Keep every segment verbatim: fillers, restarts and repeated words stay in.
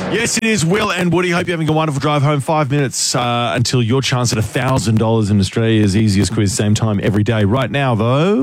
Yes, it is Will and Woody. Hope you're having a wonderful drive home. Five minutes uh, until your chance at one thousand dollars in Australia's easiest quiz, same time every day. Right now, though...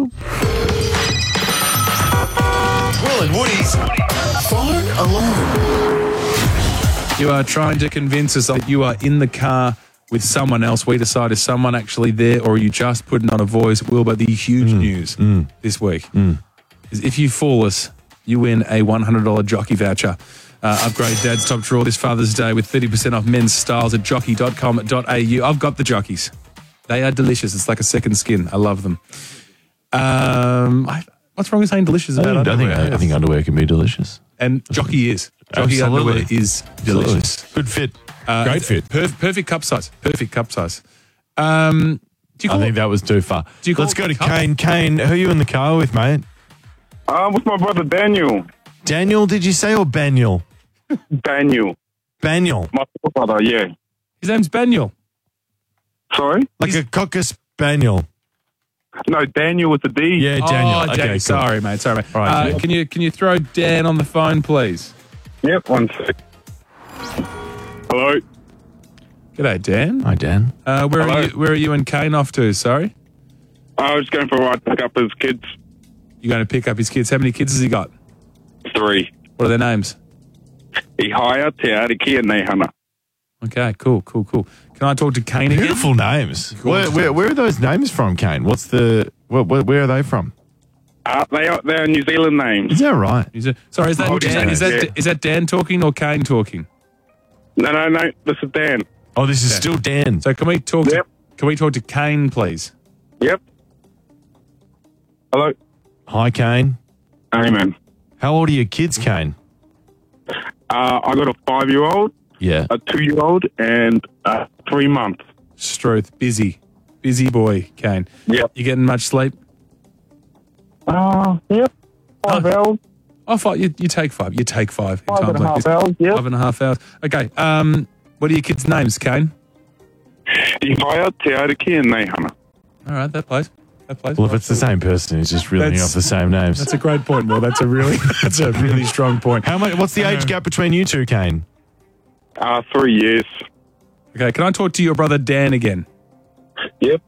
Will and Woody's Phone Alarm. You are trying to convince us that you are in the car with someone else. We decide, is someone actually there, or are you just putting on a voice? Will, but the huge Mm, news mm. this week Mm. is if you fool us, you win a one hundred dollars jockey voucher. Uh, upgrade Dad's top drawer this Father's Day with thirty percent off men's styles at jockey dot com dot a u. I've got the jockeys. They are delicious. It's like a second skin. I love them. Um, I, what's wrong with saying delicious I about think, I, think, underwear? I think underwear can be delicious. And jockey is. Jockey Absolutely. underwear is delicious. Absolutely. Good fit. Uh, Great fit. Per- perfect cup size. Perfect cup size. Um, do you I call think that was too far. Do you call Let's it go to cup? Kane. Kane, who are you in the car with, mate? Um, with my brother Daniel. Daniel, did you say, or Baniel? Daniel. Baniel. My brother, yeah. His name's Baniel. Sorry? Like a cocker spaniel. No, Daniel with the D. Yeah, Daniel. Oh, okay, Daniel. cool. Sorry, mate. Sorry, mate. All right, uh, cool. can you can you throw Dan on the phone, please? Yep, one sec. Hello? G'day, Dan. Hi, Dan. Uh, where Hello. are you? Where are you and Kane off to? Sorry, I was going for a ride to pick up his kids. you're going to pick up his kids. How many kids has he got? Three. What are their names? Ihaya, Te Ariki, and Nehana. Okay, cool, cool, cool. Can I talk to Kane again? Beautiful names. Where, where, where are those names from, Kane? What's the... Where, where, where are they from? Uh, they are, they're New Zealand names. Is that right? Is it, sorry, is that Oh, Dan, yeah. is that Yeah. is that Dan talking or Kane talking? No, no, no, this is Dan. Oh, this is Okay. still Dan. So can we talk? Yep. To, can we talk to Kane, please? Yep. Hello? Hi, Kane. Amen. How old are your kids, Kane? Uh, I got a five-year-old, Yeah. a two-year-old, and a three-month. Struth, busy, busy boy, Kane. Yep. You getting much sleep? Uh, yep. Five Oh. hours. Oh, five. You, you take five. You take five. in Five times and a like half this. hours, yep. Five and a half hours. Okay. Um, what are your kids' names, Kane? Ihaya, Te Ariki, and Nehana. All right, that plays. That plays. Well, if it's the same person, he's just reeling That's- off the same names. That's a great point, Will. That's a really, that's a really strong point. How much? What's the age gap between you two, Kane? Uh, three years. Okay, can I talk to your brother Dan again? Yep.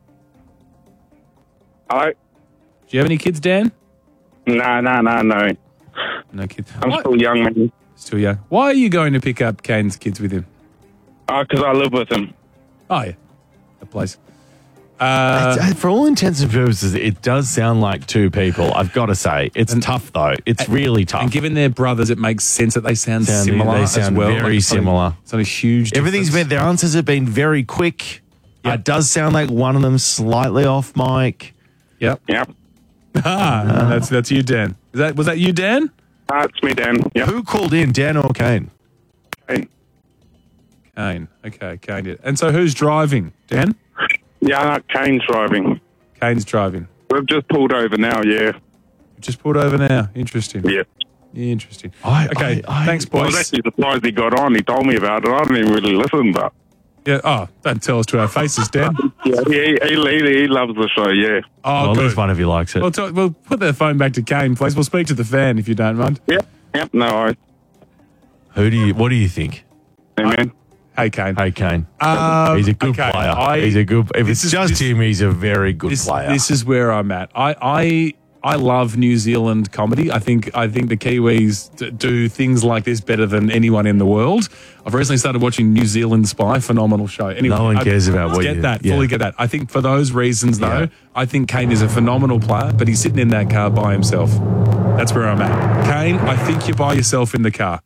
Hello? Do you have any kids, Dan? No, no, no, no. No kids. I'm Why- still young, man. Still young. Why are you going to pick up Kane's kids with him? Because I live with him. Oh, yeah. That place. Uh, It's- uh, for all intents and purposes, it does sound like two people. I've got to say, it's And- tough though. It's really tough. and given they're brothers, it makes sense that they sound, Sound- similar they as sound well. very it's not a- similar. It's not a huge Everything's difference. been. Their answers have been very quick. Yep. It does sound like one of them slightly off mic. Yep. Yep. Ah, that's that's you, Dan. Is that was that you, Dan? Uh, it's me, Dan. Yep. Who called in, Dan or Kane? Hey. Kane. Okay, Kane did. And so who's driving? Dan? Yeah, no, Kane's driving. Kane's driving. We've just pulled over now, yeah. Just pulled over now. Interesting. Yeah. Interesting. I- okay. I- I- Thanks, I was boys. actually surprised he got on. He told me about it. I didn't even really listen, but Yeah. Oh, don't tell us to our faces, Dan. yeah, he, he, he, he loves the show, yeah. Oh, well, at good. least one of you likes it. We'll, talk, we'll put the phone back to Kane, please. We'll speak to the fan if you don't mind. Yep. Yep, no worries. Who do you? What do you think? Amen. Hey, Kane. Hey, Kane. Um, He's a good okay, player. I- he's a good. If this it's is- just this- him, he's a very good this, player. this is where I'm at. I, I I love New Zealand comedy. I think I think the Kiwis d- do things like this better than anyone in the world. I've recently started watching New Zealand Spy, phenomenal show. Anyway, No one I cares about what get you- that. yeah. Fully get that. I think for those reasons, though, Yeah. I think Kane is a phenomenal player, but he's sitting in that car by himself. That's where I'm at. Kane, I think you're by yourself in the car.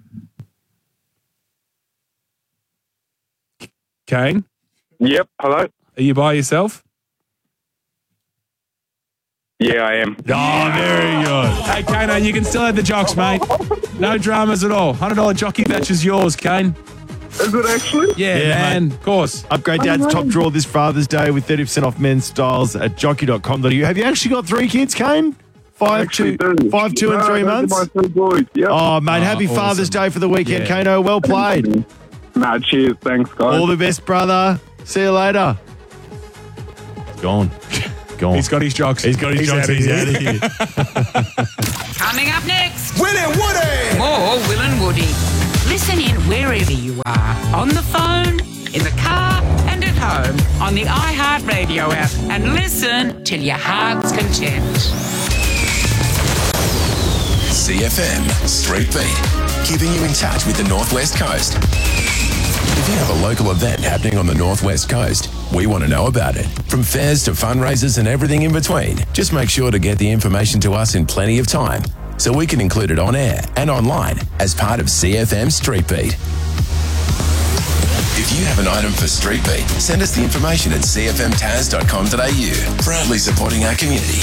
Kane, Yep, hello? are you by yourself? Yeah, I am. Oh, very good. Hey, Kano, you can still have the jocks, mate. No dramas at all. one hundred dollars jockey voucher's yours, Kane. Is it actually? Yeah, Yeah, man, of course. Upgrade Dad's top drawer this Father's Day with thirty percent off men's styles at jockey dot com dot a u. Have you actually got three kids, Kane? Five, two, Actually do. five, two, and No, three those are months? my two boys. Yep. Oh, mate, Oh, happy Father's awesome. Day for the weekend, Yeah. Kano. Well played. Nah, cheers. Thanks, guys. All the best, brother. See you later. Gone. Gone. He's got his jocks. He's got his jocks. outta He's here. out of here. Coming up next, Will and Woody. more Will and Woody. Listen in wherever wherever you are. On the phone, in the car, and at home. On the iHeartRadio app. And listen till your heart's content. C F M Street Beat, keeping you in touch with the Northwest Coast. If you have a local event happening on the Northwest Coast, we want to know about it. From fairs to fundraisers and everything in between, just make sure to get the information to us in plenty of time so we can include it on air and online as part of C F M Street Beat. If you have an item for Street Beat, send us the information at c f m taz dot com dot a u. Proudly supporting our community.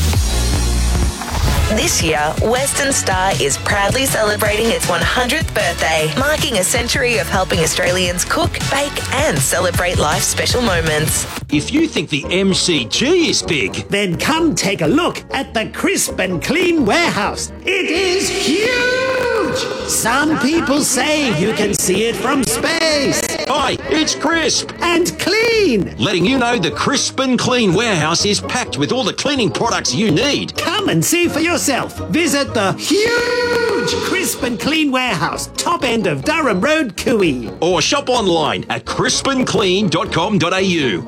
This year, Western Star is proudly celebrating its one hundredth birthday, marking a century of helping Australians cook, bake and celebrate life's special moments. If you think the M C G is big, then come take a look at the Crisp and Clean Warehouse. It is huge! Some people say you can see it from space. Hi, it's Crisp And clean! letting you know the Crisp and Clean Warehouse is packed with all the cleaning products you need. Come and see for yourself. Visit the huge Crisp and Clean Warehouse, top end of Durham Road, Cooey. Or shop online at crisp and clean dot com dot a u.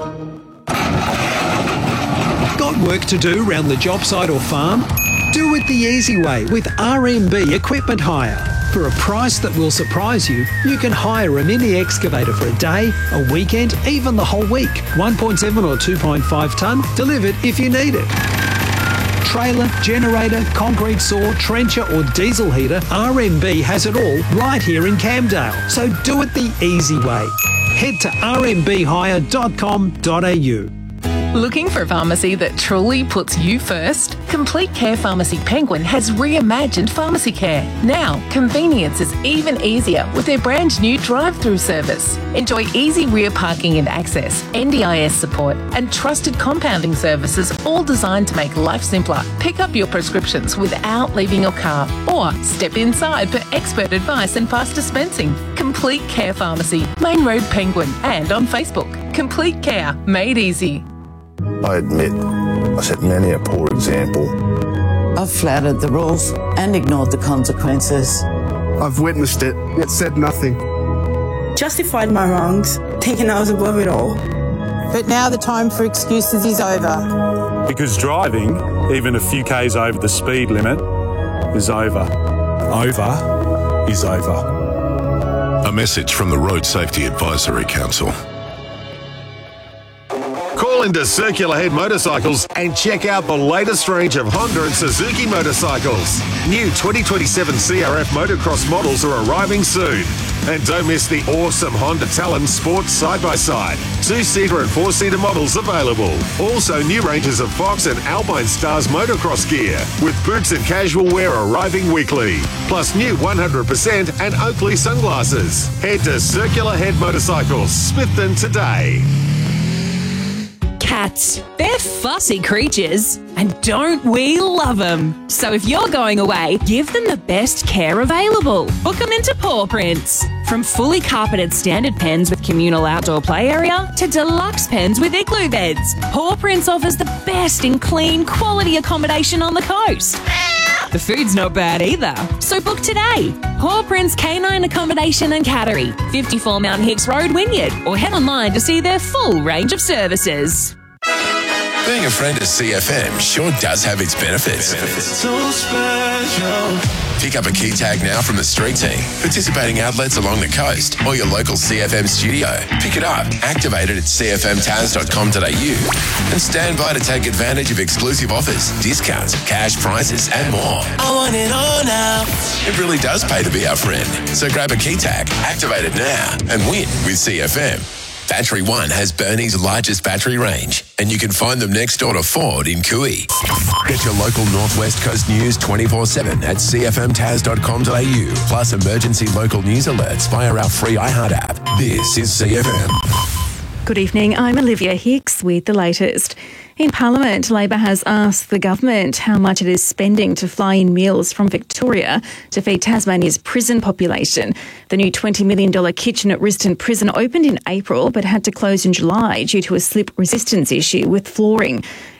Got work to do around the job site or farm? Do it the easy way with R M B Equipment Hire. For a price that will surprise you, you can hire a mini excavator for a day, a weekend, even the whole week. one point seven or two point five tonne, delivered if you need it. Trailer, generator, concrete saw, trencher or diesel heater, R M B has it all right here in Camdale. So do it the easy way. Head to r m b hire dot com dot a u. Looking for a pharmacy that truly puts you first? Complete Care Pharmacy Penguin has reimagined pharmacy care. Now, convenience is even easier with their brand new drive-through service. Enjoy easy rear parking and access, N D I S support, and trusted compounding services, all designed to make life simpler. Pick up your prescriptions without leaving your car, or step inside for expert advice and fast dispensing. Complete Care Pharmacy, Main Road Penguin, and on Facebook. Complete Care, made easy. I admit I set many a poor example. I've flouted the rules and ignored the consequences. I've witnessed it, yet said nothing. Justified my wrongs, thinking I was above it all. But now the time for excuses is over. Because driving, even a few k's over the speed limit, is over. Over is over. A message from the Road Safety Advisory Council. Call into Circular Head Motorcycles and check out the latest range of Honda and Suzuki motorcycles. New twenty twenty-seven C R F motocross models are arriving soon. And don't miss the awesome Honda Talon Sports Side-by-Side. Two-seater and four-seater models available. Also new ranges of Fox and Alpine Stars motocross gear with boots and casual wear arriving weekly. Plus new one hundred percent and Oakley sunglasses. Head to Circular Head Motorcycles, Smithton today. Cats. They're fussy creatures, and don't we love them? So if you're going away, give them the best care available. Book them into Paw Prints. From fully carpeted standard pens with communal outdoor play area to deluxe pens with igloo beds, Paw Prints offers the best in clean, quality accommodation on the coast. The food's not bad either, so book today. Paw Prints Canine Accommodation and Cattery, fifty-four Mount Hicks Road, Wynyard, or head online to see their full range of services. Being a friend of C F M sure does have its benefits. So special. Pick up a key tag now from the street team, participating outlets along the coast, or your local C F M studio. Pick it up, activate it at c f m taz dot com dot a u, and stand by to take advantage of exclusive offers, discounts, cash prizes, and more. I want it all now. It really does pay to be our friend. So grab a key tag, activate it now, and win with C F M. Battery One has Burnie's largest battery range, and you can find them next door to Ford in Cooey. Get your local Northwest Coast news twenty-four seven at c f m taz dot com dot a u, plus emergency local news alerts via our free iHeart app. This is C F M. Good evening, I'm Olivia Hicks with the latest. In Parliament, Labor has asked the government how much it is spending to fly in meals from Victoria to feed Tasmania's prison population. The new twenty million dollars kitchen at Risdon Prison opened in April but had to close in July due to a slip resistance issue with flooring.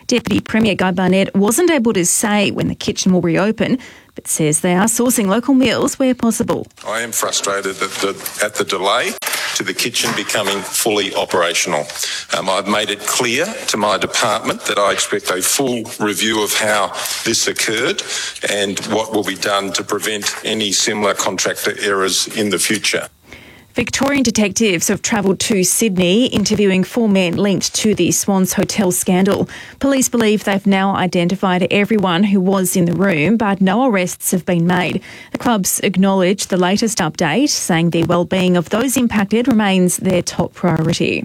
Deputy Premier Guy Barnett wasn't able to say when the kitchen will reopen, but says they are sourcing local meals where possible. I am frustrated at the, at the delay to the kitchen becoming fully operational. Um, I've made it clear to my department that I expect a full review of how this occurred and what will be done to prevent any similar contractor errors in the future. Victorian detectives have travelled to Sydney, interviewing four men linked to the Swans Hotel scandal. Police believe they've now identified everyone who was in the room, but no arrests have been made. The clubs acknowledge the latest update, saying the well-being of those impacted remains their top priority.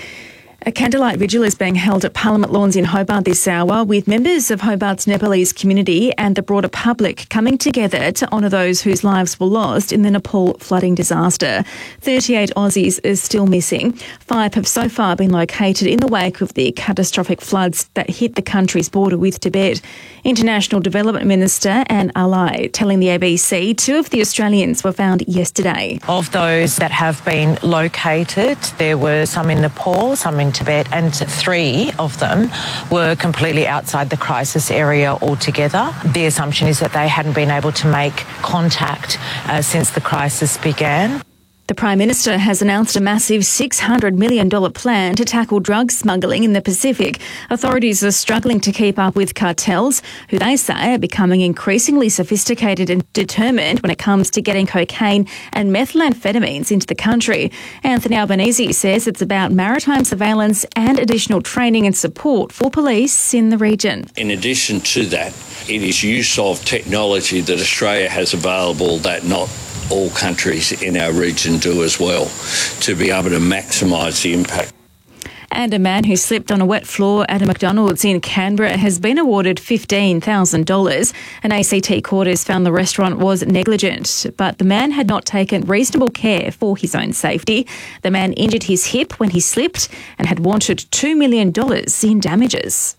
A candlelight vigil is being held at Parliament Lawns in Hobart this hour, with members of Hobart's Nepalese community and the broader public coming together to honour those whose lives were lost in the Nepal flooding disaster. thirty-eight Aussies are still missing. Five have so far been located in the wake of the catastrophic floods that hit the country's border with Tibet. International Development Minister Anne Alai telling the A B C two of the Australians were found yesterday. Of those that have been located, there were some in Nepal, some in Tibet, and three of them were completely outside the crisis area altogether. The assumption is that they hadn't been able to make contact uh, since the crisis began. The Prime Minister has announced a massive six hundred million dollars plan to tackle drug smuggling in the Pacific. Authorities are struggling to keep up with cartels, who they say are becoming increasingly sophisticated and determined when it comes to getting cocaine and methamphetamines into the country. Anthony Albanese says it's about maritime surveillance and additional training and support for police in the region. In addition to that, it is use of technology that Australia has available that not all countries in our region do as well, to be able to maximise the impact. And a man who slipped on a wet floor at a McDonald's in Canberra has been awarded fifteen thousand dollars. An A C T court has found the restaurant was negligent, but the man had not taken reasonable care for his own safety. The man injured his hip when he slipped and had wanted two million dollars in damages.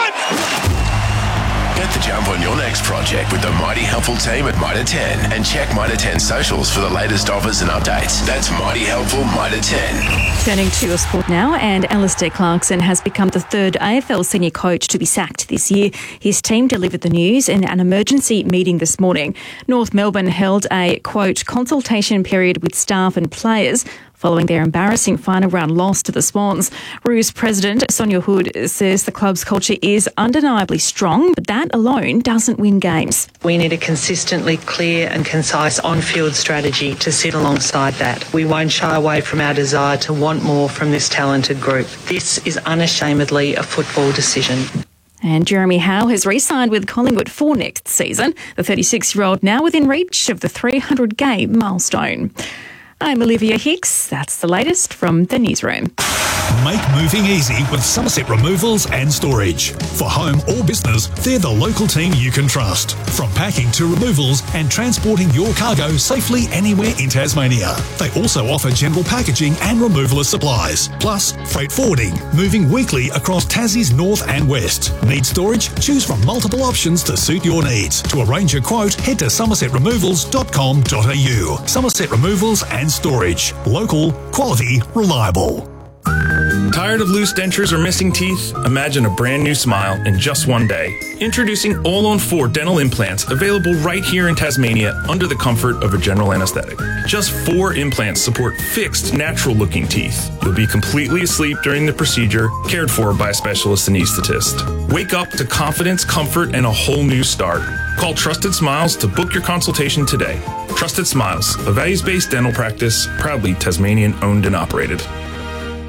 Get the jump on your next project with the Mighty Helpful team at Mitre ten and check Mitre ten socials for the latest offers and updates. That's Mighty Helpful Mitre ten. Turning to your sport now, and Alistair Clarkson has become the third A F L senior coach to be sacked this year. His team delivered the news in an emergency meeting this morning. North Melbourne held a, quote, consultation period with staff and players following their embarrassing final round loss to the Swans. Roos President Sonia Hood says the club's culture is undeniably strong, but that alone doesn't win games. We need a consistently clear and concise on-field strategy to sit alongside that. We won't shy away from our desire to want more from this talented group. This is unashamedly a football decision. And Jeremy Howe has re-signed with Collingwood for next season. The thirty-six-year-old now within reach of the three hundred game milestone. I'm Olivia Hicks. That's the latest from the newsroom. Make moving easy with Somerset Removals and Storage. For home or business, they're the local team you can trust. From packing to removals and transporting your cargo safely anywhere in Tasmania. They also offer general packaging and removal of supplies, plus freight forwarding, moving weekly across Tassie's north and west. Need storage? Choose from multiple options to suit your needs. To arrange a quote, head to somerset removals dot com dot a u. Somerset Removals and Storage. Local, quality, reliable. Tired of loose dentures or missing teeth? Imagine a brand new smile in just one day. Introducing All on four dental implants, available right here in Tasmania under the comfort of a general anesthetic. Just four implants support fixed, natural-looking teeth. You'll be completely asleep during the procedure, cared for by a specialist anaesthetist. Wake up to confidence, comfort, and a whole new start. Call Trusted Smiles to book your consultation today. Trusted Smiles, a values-based dental practice, proudly Tasmanian owned and operated.